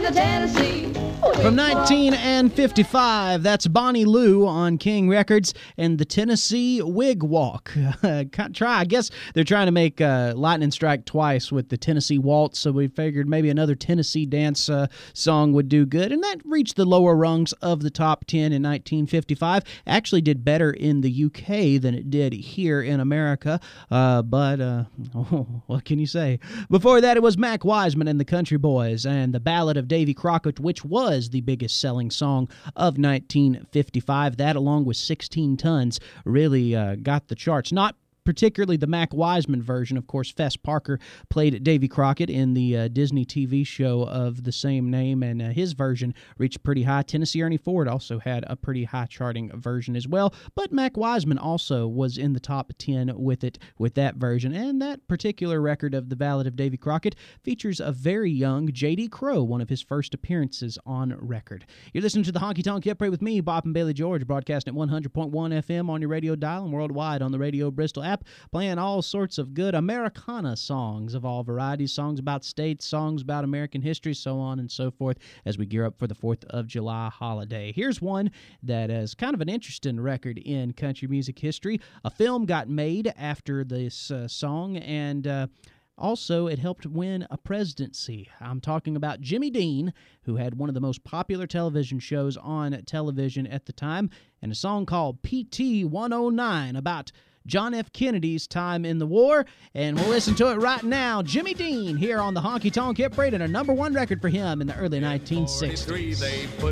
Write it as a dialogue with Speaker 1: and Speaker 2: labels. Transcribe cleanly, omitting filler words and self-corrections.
Speaker 1: the Tennessee.
Speaker 2: From 1955, that's Bonnie Lou on King Records and the Tennessee Wig Walk. I guess they're trying to make lightning strike twice with the Tennessee Waltz, so we figured maybe another Tennessee dance song would do good, and that reached the lower rungs of the top 10 in 1955. Actually did better in the UK than it did here in America, but what can you say? Before that, it was Mac Wiseman and the Country Boys and the Ballad of Davy Crockett, which was the biggest selling song of 1955. That, along with 16 Tons, really got the charts. Not particularly the Mac Wiseman version. Of course, Fess Parker played Davy Crockett in the Disney TV show of the same name, and his version reached pretty high. Tennessee Ernie Ford also had a pretty high-charting version as well, but Mac Wiseman also was in the top 10 with that version, and that particular record of the Ballad of Davy Crockett features a very young J.D. Crowe, one of his first appearances on record. You're listening to the Honky Tonk Hit Parade with me, Bob and Bailey George, broadcasting at 100.1 FM on your radio dial and worldwide on the Radio Bristol app, playing all sorts of good Americana songs of all varieties, songs about states, songs about American history, so on and so forth, as we gear up for the 4th of July holiday. Here's one that is kind of an interesting record in country music history. A film got made after this song, and also, it helped win a presidency. I'm talking about Jimmy Dean, who had one of the most popular television shows on television at the time, and a song called PT 109 about John F. Kennedy's time in the war, and we'll listen to it right now. Jimmy Dean here on the Honky Tonk Hit Parade, and a #1 record for him in the early 1960s.